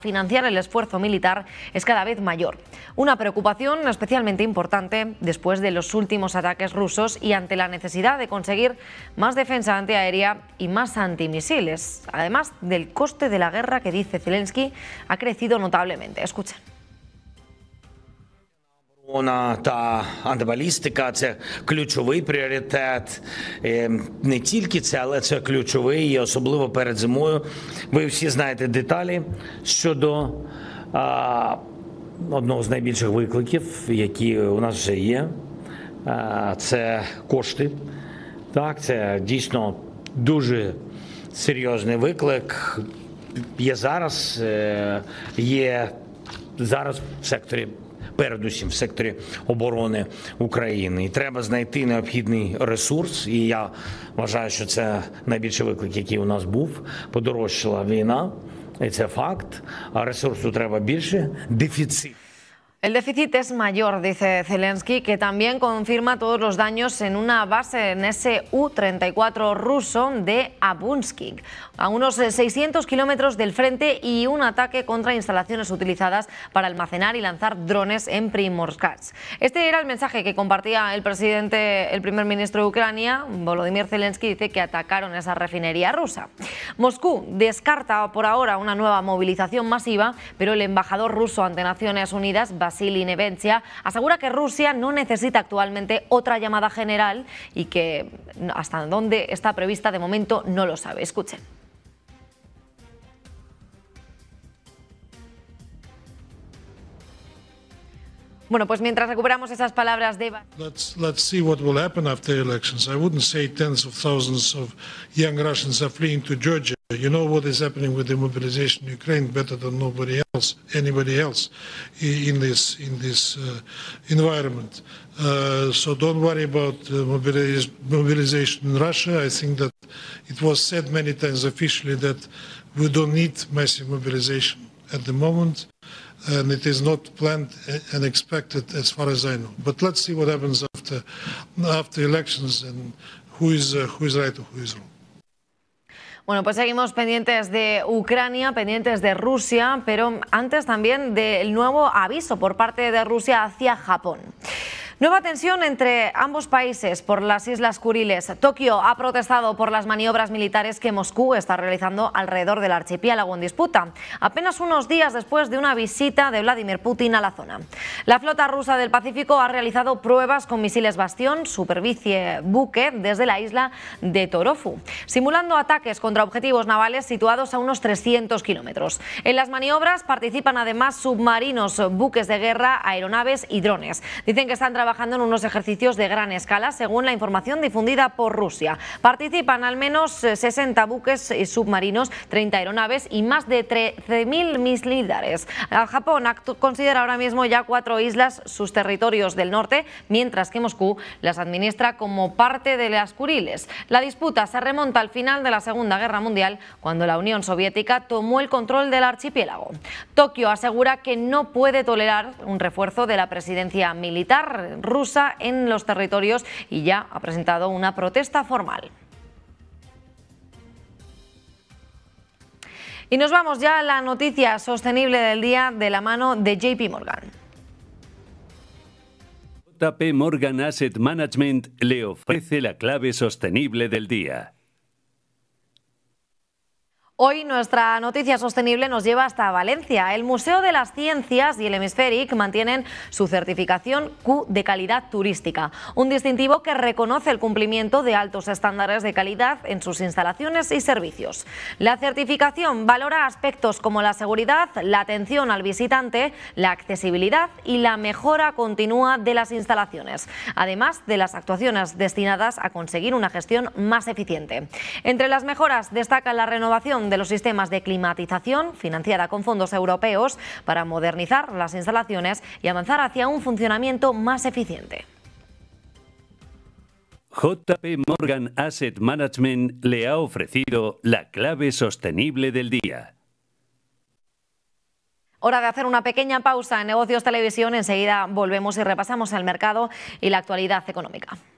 financiar el esfuerzo militar es cada vez mayor. Una preocupación especialmente importante después de los últimos ataques rusos y ante la necesidad de conseguir más defensa antiaérea y más antimisiles, además del coste de la guerra que, dice Zelensky, ha crecido notablemente. Escuchen. Та антибалістика – це ключовий пріоритет. Не тільки це, але це ключовий, і особливо перед зимою. Ви всі знаєте деталі щодо одного з найбільших викликів, які у нас вже є. Це кошти. Так, це дійсно дуже серйозний виклик. Є зараз в секторі, передусім в секторі оборони України. І треба знайти необхідний ресурс. І я вважаю, що це найбільший виклик, який у нас був. Подорожчала війна, і це факт. А ресурсу треба більше. Дефіцит. El déficit es mayor, dice Zelensky, que también confirma todos los daños en una base en ese U-34 ruso de Abunskik, a unos 600 kilómetros del frente, y un ataque contra instalaciones utilizadas para almacenar y lanzar drones en Primorsk. Este era el mensaje que compartía el primer ministro de Ucrania, Volodymyr Zelensky. Dice que atacaron esa refinería rusa. Moscú descarta por ahora una nueva movilización masiva, pero el embajador ruso ante Naciones Unidas, Vasily Nevencia, asegura que Rusia no necesita actualmente otra llamada general y que hasta dónde está prevista de momento no lo sabe. Escuchen. Bueno, pues mientras recuperamos esas palabras de... Let's see what will happen after elections. I wouldn't say tens of thousands of young Russians are fleeing to Georgia. You know what is happening with the mobilization in Ukraine better than anybody else in this environment. So don't worry about mobilization in Russia. I think that it was said many times officially that we don't need massive mobilization at the moment. And it is not planned and expected as far as I know. But let's see what happens after elections and who is right or who is wrong. Bueno, pues seguimos pendientes de Ucrania, pendientes de Rusia, pero antes también del nuevo aviso por parte de Rusia hacia Japón. Nueva tensión entre ambos países por las Islas Kuriles. Tokio ha protestado por las maniobras militares que Moscú está realizando alrededor del archipiélago en disputa, apenas unos días después de una visita de Vladimir Putin a la zona. La flota rusa del Pacífico ha realizado pruebas con misiles Bastión, superficie buque, desde la isla de Torofu, simulando ataques contra objetivos navales situados a unos 300 kilómetros. En las maniobras participan además submarinos, buques de guerra, aeronaves y drones. Dicen que están trabajando en unos ejercicios de gran escala, según la información difundida por Rusia. Participan al menos 60 buques y submarinos, 30 aeronaves y más de 13.000 militares. Japón considera ahora mismo ya 4 islas sus territorios del norte, mientras que Moscú las administra como parte de las Kuriles. La disputa se remonta al final de la Segunda Guerra Mundial, cuando la Unión Soviética tomó el control del archipiélago. Tokio asegura que no puede tolerar un refuerzo de la presidencia militar rusa en los territorios y ya ha presentado una protesta formal. Y nos vamos ya a la noticia sostenible del día de la mano de JP Morgan. JP Morgan Asset Management le ofrece la clave sostenible del día. Hoy nuestra noticia sostenible nos lleva hasta Valencia. El Museo de las Ciencias y el Hemisfèric mantienen su certificación Q de calidad turística, un distintivo que reconoce el cumplimiento de altos estándares de calidad en sus instalaciones y servicios. La certificación valora aspectos como la seguridad, la atención al visitante, la accesibilidad y la mejora continua de las instalaciones, además de las actuaciones destinadas a conseguir una gestión más eficiente. Entre las mejoras destaca la renovación de los sistemas de climatización, financiada con fondos europeos, para modernizar las instalaciones y avanzar hacia un funcionamiento más eficiente. JP Morgan Asset Management le ha ofrecido la clave sostenible del día. Hora de hacer una pequeña pausa en Negocios Televisión. Enseguida volvemos y repasamos el mercado y la actualidad económica.